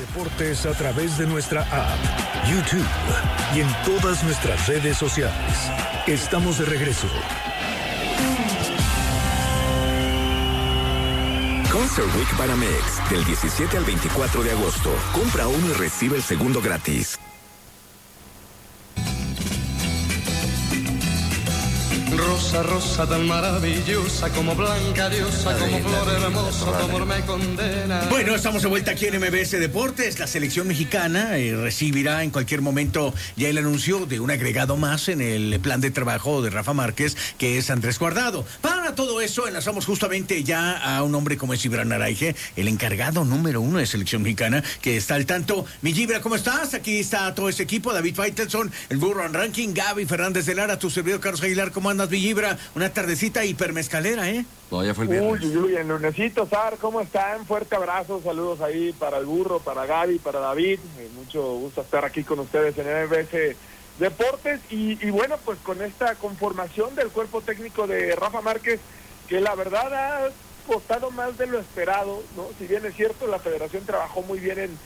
deportes a través de nuestra app, YouTube y en todas nuestras redes sociales. Estamos de regreso. Concert Week Banamex, del 17 al 24 de agosto. Compra uno y recibe el segundo gratis. Rosa, rosa tan maravillosa, como blanca diosa, como flor hermosa, tu amor me condena. Bueno, estamos de vuelta aquí en MBS Deportes. La selección mexicana recibirá en cualquier momento ya el anuncio de un agregado más en el plan de trabajo de Rafa Márquez, que es Andrés Guardado. Para todo eso, enlazamos justamente ya a un hombre como es Gibran Araige, el encargado número 1 de selección mexicana, que está al tanto. Mi Gibran, ¿cómo estás? Aquí está todo ese equipo, David Faitelson, el Burro and Ranking, Gaby Fernández de Lara, tu servidor Carlos Aguilar. ¿Cómo andas, mi Gibran? Una tardecita hipermezcalera, ¿eh? No, ya fue el viernes. Uy, el lunesito, Sar, ¿cómo están? Fuerte abrazo, saludos ahí para el Burro, para Gaby, para David. Mucho gusto estar aquí con ustedes en MBS Deportes. Y bueno, pues con esta conformación del cuerpo técnico de Rafa Márquez, que la verdad ha costado más de lo esperado, ¿no? Si bien es cierto, la federación trabajó muy bien en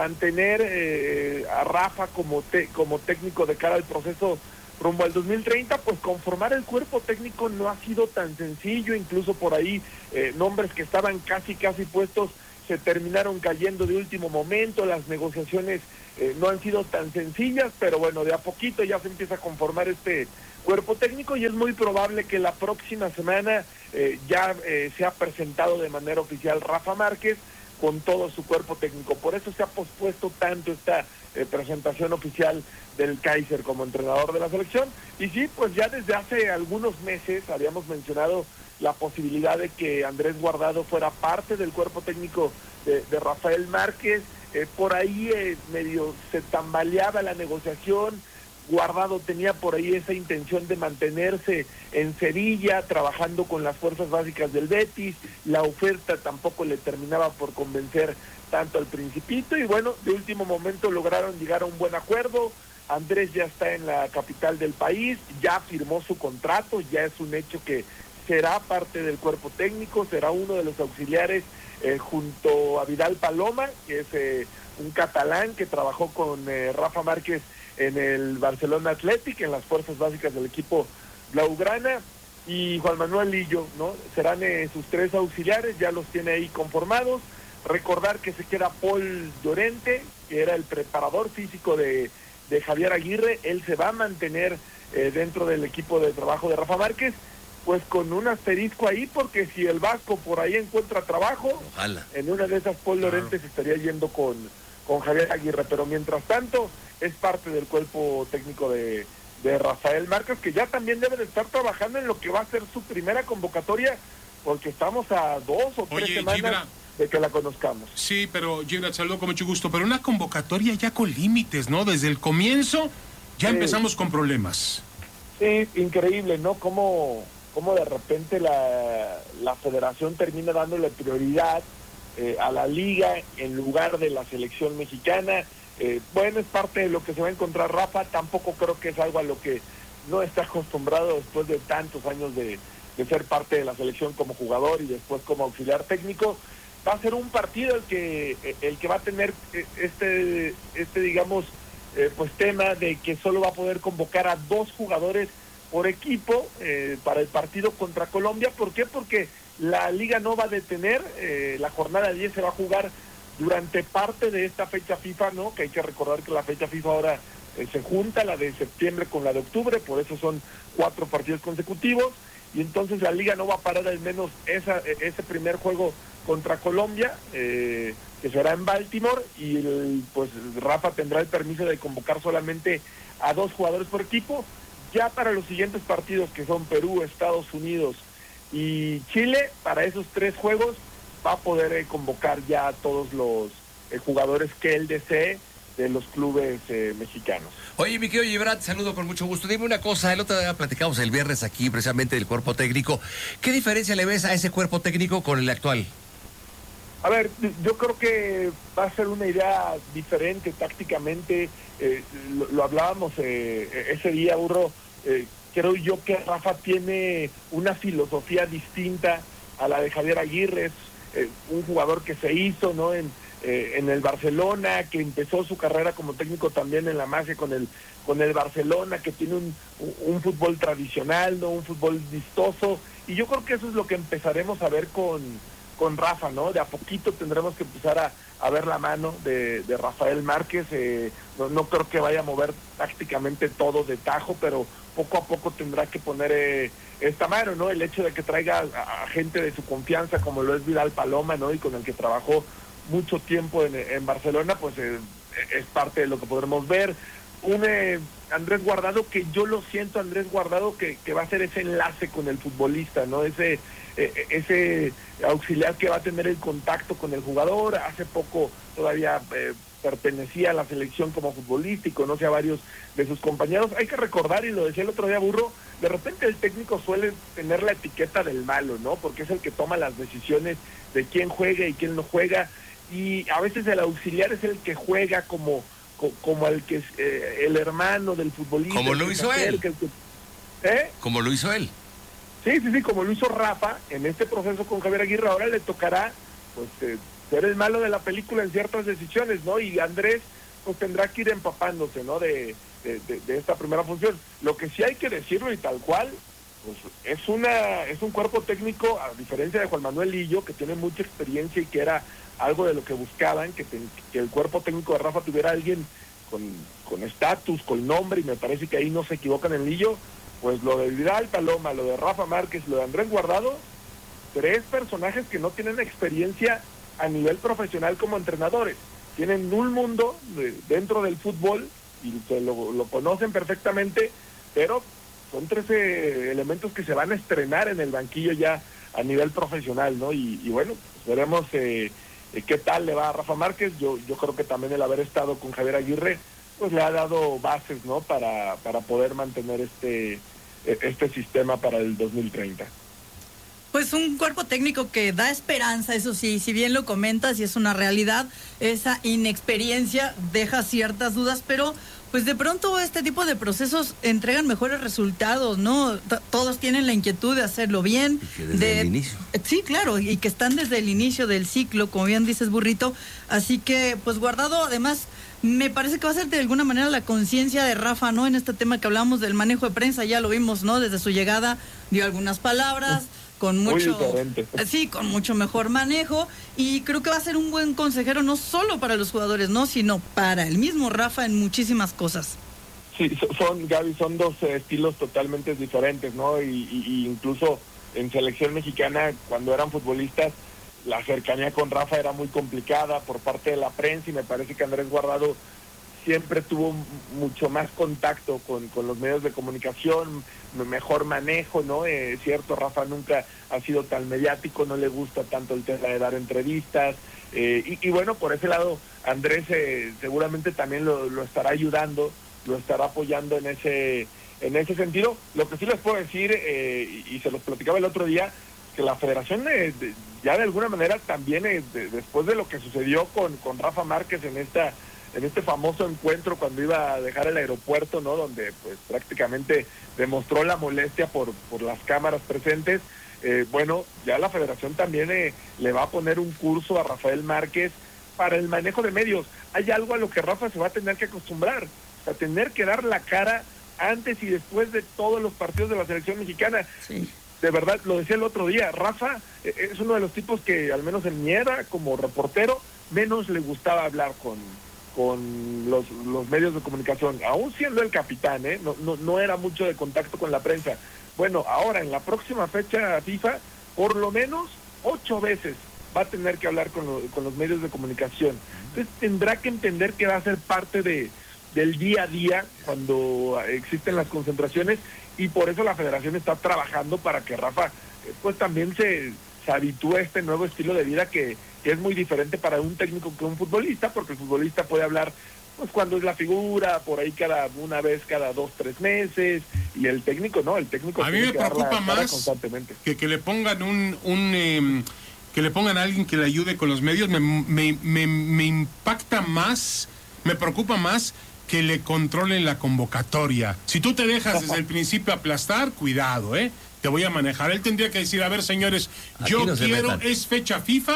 mantener a Rafa como técnico de cara al proceso rumbo al 2030, pues conformar el cuerpo técnico no ha sido tan sencillo. Incluso por ahí nombres que estaban casi puestos se terminaron cayendo de último momento. Las negociaciones no han sido tan sencillas, pero bueno, de a poquito ya se empieza a conformar este cuerpo técnico y es muy probable que la próxima semana ya sea presentado de manera oficial Rafa Márquez con todo su cuerpo técnico. Por eso se ha pospuesto tanto esta presentación oficial del Kaiser como entrenador de la selección. Y sí, pues ya desde hace algunos meses habíamos mencionado la posibilidad de que Andrés Guardado fuera parte del cuerpo técnico de Rafael Márquez. Por ahí medio se tambaleaba la negociación. Guardado tenía por ahí esa intención de mantenerse en Sevilla, trabajando con las fuerzas básicas del Betis. La oferta tampoco le terminaba por convencer tanto al Principito, y bueno, de último momento lograron llegar a un buen acuerdo. Andrés ya está en la capital del país, ya firmó su contrato, ya es un hecho que será parte del cuerpo técnico, será uno de los auxiliares junto a Vidal Paloma, que es un catalán que trabajó con Rafa Márquez en el Barcelona Athletic, en las fuerzas básicas del equipo blaugrana, y Juan Manuel Lillo, ¿no? Serán sus tres auxiliares, ya los tiene ahí conformados. Recordar que se queda Paul Llorente, que era el preparador físico de Javier Aguirre. Él se va a mantener dentro del equipo de trabajo de Rafa Márquez, pues con un asterisco ahí, porque si el Vasco por ahí encuentra trabajo, ojalá, en una de esas Paul Llorente se estaría yendo con Javier Aguirre, pero mientras tanto es parte del cuerpo técnico de Rafael Márquez, que ya también debe de estar trabajando en lo que va a ser su primera convocatoria, porque estamos a 2 o 3 semanas Gibran, de que la conozcamos. Sí, pero Gibran, saludo con mucho gusto, pero una convocatoria ya con límites, ¿no? Desde el comienzo ya empezamos con problemas. Sí, increíble, ¿no? Cómo de repente la federación termina dándole prioridad a la liga en lugar de la selección mexicana. Bueno, es parte de lo que se va a encontrar Rafa. Tampoco creo que es algo a lo que no está acostumbrado después de tantos años de ser parte de la selección como jugador y después como auxiliar técnico. Va a ser un partido el que va a tener digamos, pues tema de que solo va a poder convocar a 2 jugadores por equipo para el partido contra Colombia. ¿Por qué? Porque la liga no va a detener, la jornada 10 se va a jugar durante parte de esta fecha FIFA, ¿no? Que hay que recordar que la fecha FIFA ahora se junta, la de septiembre con la de octubre, por eso son 4 partidos consecutivos, y entonces la liga no va a parar al menos ese primer juego contra Colombia, que será en Baltimore, y pues Rafa tendrá el permiso de convocar solamente a 2 jugadores por equipo. Ya para los siguientes partidos, que son Perú, Estados Unidos y Chile, para esos 3 juegos va a poder convocar ya a todos los jugadores que él desee de los clubes mexicanos. Oye, mi querido Gibran, te saludo con mucho gusto. Dime una cosa, el otro día platicamos el viernes aquí precisamente del cuerpo técnico. ¿Qué diferencia le ves a ese cuerpo técnico con el actual? A ver, yo creo que va a ser una idea diferente tácticamente. Lo hablábamos ese día, Burro. Creo yo que Rafa tiene una filosofía distinta a la de Javier Aguirre. Es un jugador que se hizo, ¿no? en en el Barcelona, que empezó su carrera como técnico también en la Masia con el Barcelona, que tiene un fútbol tradicional, ¿no? Un fútbol vistoso, y yo creo que eso es lo que empezaremos a ver con Rafa, ¿no? De a poquito tendremos que empezar a ver la mano de Rafael Márquez. No creo que vaya a mover tácticamente todo de tajo, pero poco a poco tendrá que poner esta mano, ¿no? El hecho de que traiga a gente de su confianza, como lo es Vidal Paloma, ¿no? Y con el que trabajó mucho tiempo en Barcelona, pues es parte de lo que podremos ver. Un Andrés Guardado, que yo lo siento, Andrés Guardado, que va a ser ese enlace con el futbolista, ¿no? Ese auxiliar que va a tener el contacto con el jugador. Hace poco todavía pertenecía a la selección como futbolista y conoce a varios de sus compañeros. Hay que recordar, y lo decía el otro día Burro, de repente el técnico suele tener la etiqueta del malo, ¿no? Porque es el que toma las decisiones de quién juega y quién no juega, y a veces el auxiliar es el que juega como el que es el hermano del futbolista. Como lo hizo él. Como lo hizo él. Sí, como lo hizo Rafa en este proceso con Javier Aguirre. Ahora le tocará pues ser el malo de la película en ciertas decisiones, ¿no? Y Andrés pues tendrá que ir empapándose, ¿no? De esta primera función. Lo que sí hay que decirlo y tal cual, pues es un cuerpo técnico, a diferencia de Juan Manuel Lillo, que tiene mucha experiencia y que era algo de lo que buscaban, que el cuerpo técnico de Rafa tuviera alguien con estatus, con nombre, y me parece que ahí no se equivocan en Lillo. Pues lo de Vidal Paloma, lo de Rafa Márquez, lo de Andrés Guardado, 3 personajes que no tienen experiencia a nivel profesional como entrenadores. Tienen un mundo dentro del fútbol y lo conocen perfectamente, pero son 13 elementos que se van a estrenar en el banquillo ya a nivel profesional, ¿no? Y bueno, pues veremos qué tal le va a Rafa Márquez. Yo creo que también el haber estado con Javier Aguirre pues le ha dado bases, ¿no? Para poder mantener este sistema para el 2030. Pues un cuerpo técnico que da esperanza, eso sí, si bien lo comentas y es una realidad, esa inexperiencia deja ciertas dudas, pero pues de pronto este tipo de procesos entregan mejores resultados, ¿no? Todos tienen la inquietud de hacerlo bien. Y que desde el inicio. Sí, claro, y que están desde el inicio del ciclo, como bien dices, Burrito. Así que, pues Guardado, además, me parece que va a ser de alguna manera la conciencia de Rafa, ¿no? En este tema que hablamos del manejo de prensa, ya lo vimos, ¿no? Desde su llegada dio algunas palabras, con mucho, sí, con mucho mejor manejo, y creo que va a ser un buen consejero no solo para los jugadores, no, sino para el mismo Rafa en muchísimas cosas. Sí, Gaby, son 2 estilos totalmente diferentes, ¿no? Y incluso en selección mexicana, cuando eran futbolistas, la cercanía con Rafa era muy complicada por parte de la prensa, y me parece que Andrés Guardado siempre tuvo mucho más contacto con los medios de comunicación, mejor manejo, ¿no? Cierto, Rafa nunca ha sido tan mediático, no le gusta tanto el tema de dar entrevistas, y bueno, por ese lado Andrés seguramente también lo estará ayudando, lo estará apoyando en ese sentido. Lo que sí les puedo decir, y se los platicaba el otro día, que la federación ya de alguna manera también, después de lo que sucedió con Rafa Márquez en este famoso encuentro cuando iba a dejar el aeropuerto, ¿no? Donde pues prácticamente demostró la molestia por las cámaras presentes. Bueno, ya la federación también le va a poner un curso a Rafael Márquez para el manejo de medios. Hay algo a lo que Rafa se va a tener que acostumbrar, a tener que dar la cara antes y después de todos los partidos de la selección mexicana. Sí. De verdad, lo decía el otro día, Rafa es uno de los tipos que, al menos en mi era, como reportero, menos le gustaba hablar con los medios de comunicación, aún siendo el capitán, no era mucho de contacto con la prensa. Bueno, ahora en la próxima fecha FIFA, por lo menos 8 veces va a tener que hablar con los medios de comunicación. Entonces tendrá que entender que va a ser parte del día a día cuando existen las concentraciones, y por eso la federación está trabajando para que Rafa pues también se habitúe a este nuevo estilo de vida que es muy diferente para un técnico que un futbolista, porque el futbolista puede hablar pues cuando es la figura, por ahí una vez cada 2-3 meses, y el técnico no, el técnico a mí me preocupa más constantemente. Que le pongan que le pongan a alguien que le ayude con los medios. Me impacta más, me preocupa más que le controlen la convocatoria. Si tú te dejas desde el principio aplastar, cuidado, te voy a manejar. Él tendría que decir, a ver, señores, Aquí yo no quiero, es fecha FIFA,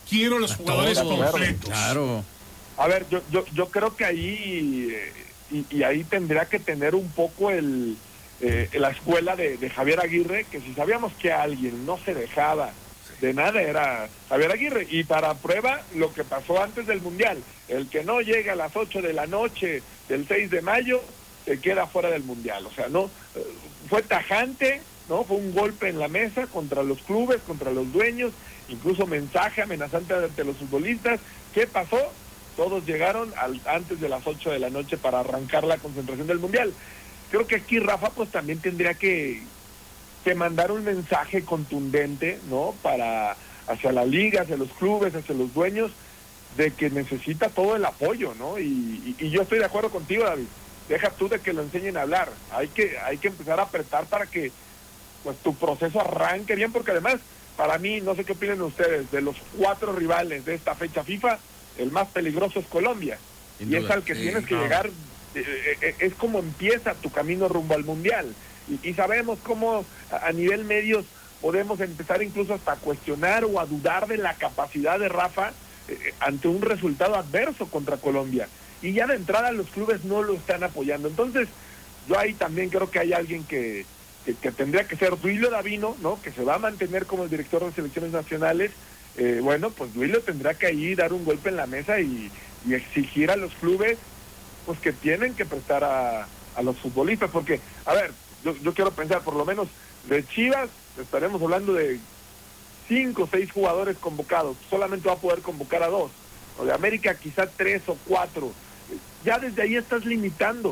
quiero los jugadores completos. Claro. A ver, yo creo que ahí, y ahí tendría que tener un poco la escuela de Javier Aguirre, que si sabíamos que alguien no se dejaba de nada era Javier Aguirre, y para prueba lo que pasó antes del Mundial, el que no llega a las 8 de la noche del 6 de mayo, se queda fuera del Mundial, o sea, no, fue tajante, ¿no? Fue un golpe en la mesa contra los clubes, contra los dueños, incluso mensaje amenazante ante los futbolistas. ¿Qué pasó? Todos llegaron antes de las 8 de la noche para arrancar la concentración del Mundial. Creo que aquí Rafa pues también tendría que mandar un mensaje contundente, ¿no? Hacia la liga, hacia los clubes, hacia los dueños, de que necesita todo el apoyo, ¿no? Y yo estoy de acuerdo contigo, David. Deja tú de que lo enseñen a hablar. Hay que empezar a apretar para que pues tu proceso arranque bien, porque además, para mí, no sé qué opinan ustedes, de los 4 rivales de esta fecha FIFA, el más peligroso es Colombia. Y es al que tienes que llegar, es como empieza tu camino rumbo al Mundial. Y sabemos cómo a nivel medios podemos empezar incluso hasta a cuestionar o a dudar de la capacidad de Rafa ante un resultado adverso contra Colombia. Y ya de entrada los clubes no lo están apoyando. Entonces, yo ahí también creo que hay alguien que tendría que ser Duilio Davino, ¿no? Que se va a mantener como el director de selecciones nacionales. Bueno, pues Duilio tendrá que ahí dar un golpe en la mesa y exigir a los clubes pues que tienen que prestar a los futbolistas, porque, a ver, yo quiero pensar, por lo menos de Chivas estaremos hablando de 5 o 6 jugadores convocados, solamente va a poder convocar a 2, o de América quizá 3 o 4, ya desde ahí estás limitando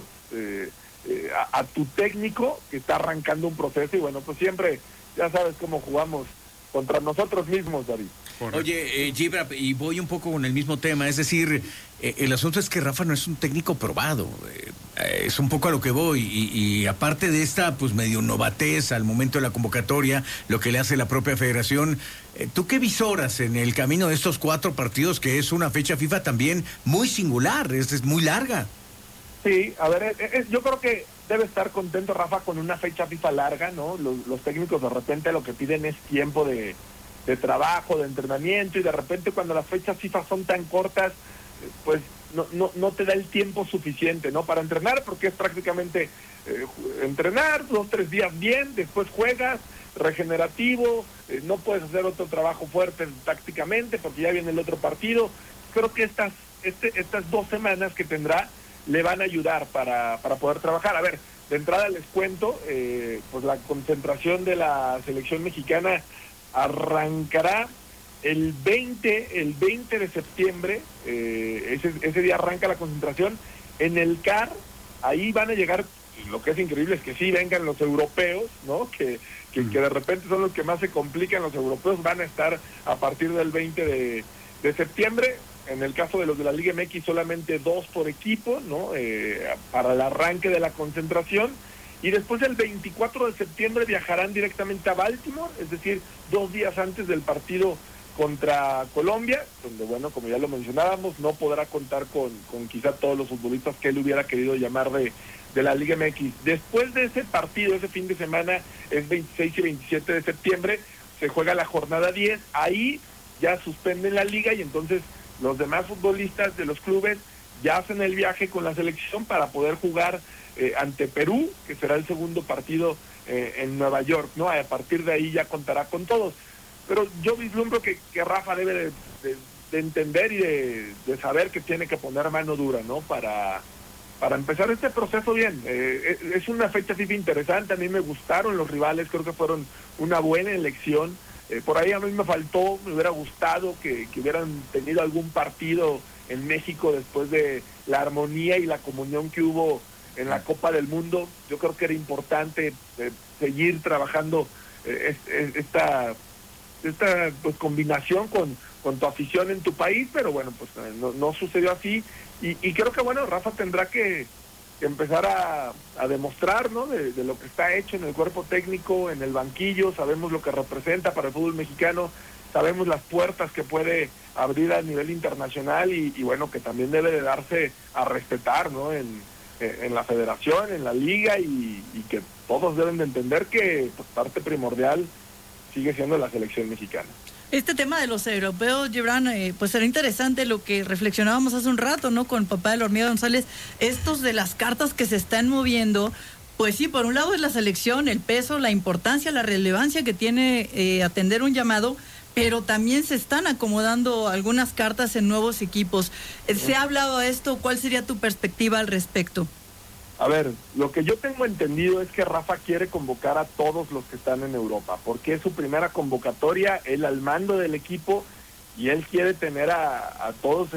a tu técnico que está arrancando un proceso, y bueno, pues siempre, ya sabes cómo jugamos contra nosotros mismos, David. Correcto. Oye, Gibra, y voy un poco con el mismo tema, es decir, el asunto es que Rafa no es un técnico probado, es un poco a lo que voy, y aparte de esta, pues medio novatez al momento de la convocatoria, lo que le hace la propia federación, ¿tú qué visoras en el camino de estos 4 partidos, que es una fecha FIFA también muy singular, es muy larga? Sí, a ver, yo creo que debe estar contento Rafa con una fecha FIFA larga, ¿no? Los técnicos de repente lo que piden es tiempo de trabajo, de entrenamiento, y de repente cuando las fechas FIFA son tan cortas, pues no te da el tiempo suficiente, ¿no? Para entrenar, porque es prácticamente entrenar 2 o 3 días bien, después juegas, regenerativo, no puedes hacer otro trabajo fuerte tácticamente porque ya viene el otro partido. Creo que estas 2 semanas que tendrá le van a ayudar para poder trabajar. A ver, de entrada les cuento, pues la concentración de la selección mexicana arrancará el 20 de septiembre, ese día arranca la concentración en el CAR. Ahí van a llegar, lo que es increíble es que sí vengan los europeos, ¿no? Que de repente son los que más se complican. Los europeos van a estar a partir del 20 de septiembre. En el caso de los de la Liga MX, solamente 2 por equipo, ¿no? Para el arranque de la concentración. Y después el 24 de septiembre viajarán directamente a Baltimore, es decir, 2 días antes del partido contra Colombia, donde, bueno, como ya lo mencionábamos, no podrá contar con quizá todos los futbolistas que él hubiera querido llamar de la Liga MX. Después de ese partido, ese fin de semana, es 26 y 27 de septiembre, se juega la jornada 10, ahí ya suspenden la liga y entonces los demás futbolistas de los clubes ya hacen el viaje con la selección para poder jugar ante Perú, que será el segundo partido en Nueva York, ¿no? A partir de ahí ya contará con todos. Pero yo vislumbro que Rafa debe de entender y de saber que tiene que poner mano dura, ¿no? Para empezar este proceso bien. Es una fecha FIFA interesante, a mí me gustaron los rivales, creo que fueron una buena elección. Por ahí a mí me hubiera gustado que hubieran tenido algún partido en México después de la armonía y la comunión que hubo en la Copa del Mundo. Yo creo que era importante seguir trabajando esta pues combinación con tu afición en tu país, pero bueno, pues no sucedió así, y creo que bueno, Rafa tendrá que empezar a demostrar, ¿no? De lo que está hecho en el cuerpo técnico, en el banquillo. Sabemos lo que representa para el fútbol mexicano, sabemos las puertas que puede abrir a nivel internacional, y bueno, que también debe de darse a respetar, ¿no? En la federación, en la liga, y que todos deben de entender que pues, parte primordial sigue siendo la selección mexicana. Este tema de los europeos, Gibran, pues será interesante lo que reflexionábamos hace un rato, ¿no? Con el papá de la Hormiga González, estos de las cartas que se están moviendo. Pues sí, por un lado es la selección, el peso, la importancia, la relevancia que tiene atender un llamado, pero también se están acomodando algunas cartas en nuevos equipos. ¿Se ha hablado de esto? ¿Cuál sería tu perspectiva al respecto? A ver, lo que yo tengo entendido es que Rafa quiere convocar a todos los que están en Europa, porque es su primera convocatoria, él al mando del equipo, y él quiere tener a todos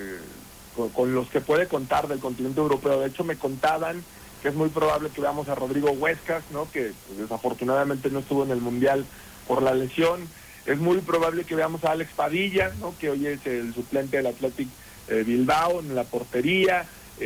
con los que puede contar del continente europeo. De hecho, me contaban que es muy probable que veamos a Rodrigo Huescas, ¿no? Que pues, desafortunadamente no estuvo en el Mundial por la lesión. Es muy probable que veamos a Alex Padilla, ¿no? Que hoy es el suplente del Athletic Bilbao en la portería.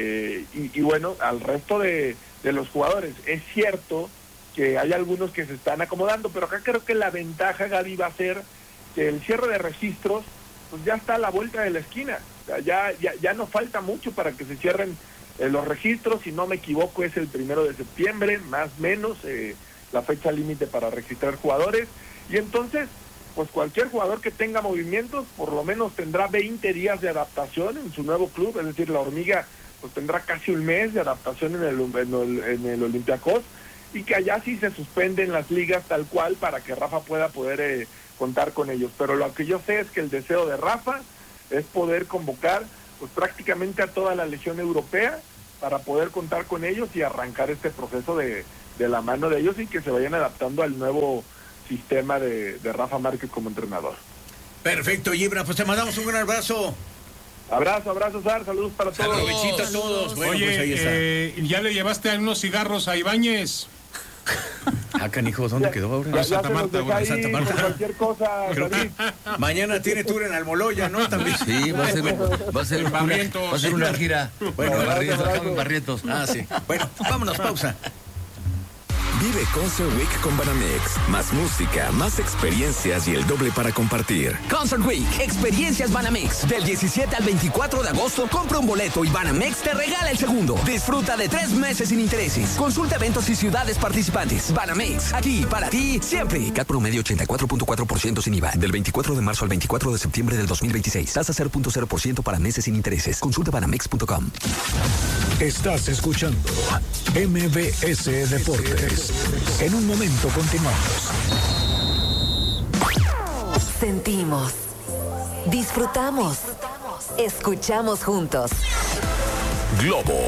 Y bueno, al resto de los jugadores. Es cierto que hay algunos que se están acomodando, pero acá creo que la ventaja, Gaby, va a ser que el cierre de registros pues ya está a la vuelta de la esquina. O sea, ya no falta mucho para que se cierren los registros. Si no me equivoco, es el 1 de septiembre, más o menos, la fecha límite para registrar jugadores. Y entonces, pues cualquier jugador que tenga movimientos, por lo menos tendrá 20 días de adaptación en su nuevo club. Es decir, la Hormiga pues tendrá casi un mes de adaptación en el Olympiacos, y que allá sí se suspenden las ligas tal cual para que Rafa pueda poder contar con ellos. Pero lo que yo sé es que el deseo de Rafa es poder convocar pues prácticamente a toda la legión europea para poder contar con ellos y arrancar este proceso de la mano de ellos, y que se vayan adaptando al nuevo sistema de Rafa Márquez como entrenador. Perfecto, Gibran, pues te mandamos un gran abrazo. Abrazo, Sar, saludos para todos. Provechito a todos. Bueno, oye, pues ahí está. ¿ya le llevaste unos cigarros a Ibáñez? Canijo, ¿dónde quedó ahora? Ya Santa Marta, bueno, ahí, Santa Marta. por cualquier cosa, David. Mañana tiene tour en Almoloya, ¿no? También. Sí, va a ser una gira. Bueno, Barrientos. Ah, sí. Bueno, vámonos, pausa. Vive Concert Week con Banamex. Más música, más experiencias y el doble para compartir. Concert Week, experiencias Banamex. Del 17 al 24 de agosto, compra un boleto y Banamex te regala el segundo. Disfruta de 3 meses sin intereses. Consulta eventos y ciudades participantes. Banamex, aquí para ti siempre. CAT promedio 84.4% sin IVA. Del 24 de marzo al 24 de septiembre del 2026. Tasa 0.0% para meses sin intereses. Consulta banamex.com. Estás escuchando MBS Deportes. En un momento continuamos. Sentimos, disfrutamos, escuchamos juntos. Globo.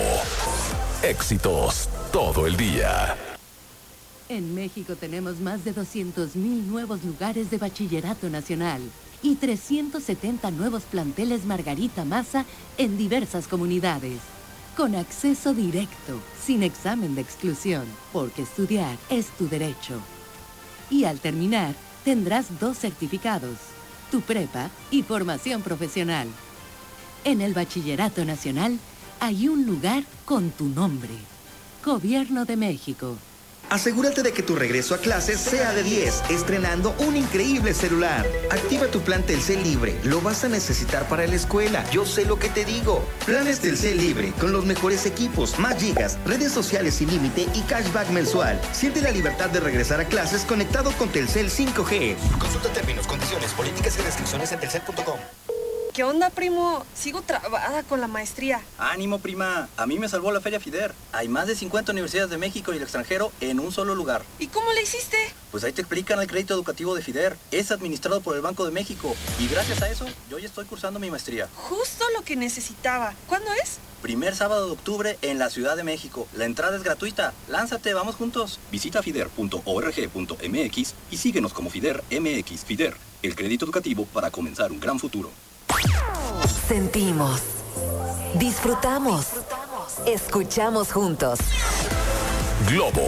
Éxitos todo el día. En México tenemos más de 200,000 nuevos lugares de bachillerato nacional y 370 nuevos planteles Margarita Maza en diversas comunidades. Con acceso directo, sin examen de exclusión, porque estudiar es tu derecho. Y al terminar, tendrás 2 certificados, tu prepa y formación profesional. En el Bachillerato Nacional hay un lugar con tu nombre. Gobierno de México. Asegúrate de que tu regreso a clases sea de 10, estrenando un increíble celular. Activa tu plan Telcel Libre, lo vas a necesitar para la escuela. Yo sé lo que te digo. Planes Telcel Libre, con los mejores equipos, más gigas, redes sociales sin límite y cashback mensual. Siente la libertad de regresar a clases conectado con Telcel 5G. Consulta términos, condiciones, políticas y restricciones en telcel.com. ¿Qué onda, primo? Sigo trabada con la maestría. Ánimo, prima. A mí me salvó la Feria FIDER. Hay más de 50 universidades de México y el extranjero en un solo lugar. ¿Y cómo le hiciste? Pues ahí te explican el crédito educativo de FIDER. Es administrado por el Banco de México. Y gracias a eso, yo ya estoy cursando mi maestría. Justo lo que necesitaba. ¿Cuándo es? Primer sábado de octubre en la Ciudad de México. La entrada es gratuita. Lánzate, vamos juntos. Visita fider.org.mx y síguenos como FIDER MX. FIDER, el crédito educativo para comenzar un gran futuro. Sentimos, disfrutamos, escuchamos juntos. Globo.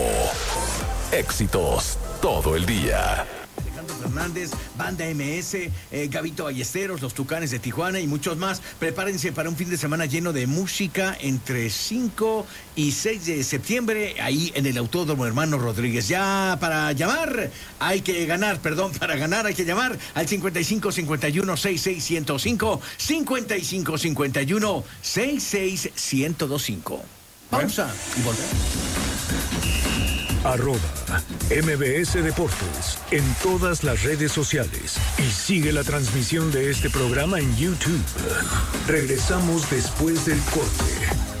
Éxitos todo el día. Fernández, Banda MS, Gabito Ballesteros, Los Tucanes de Tijuana y muchos más. Prepárense para un fin de semana lleno de música entre 5 y 6 de septiembre, ahí en el Autódromo Hermano Rodríguez. Ya para llamar hay que ganar, para ganar hay que llamar al 5551-66-1005, 5551-66-1025. Pausa y volvemos. @MBS Deportes en todas las redes sociales y sigue la transmisión de este programa en YouTube. Regresamos después del corte.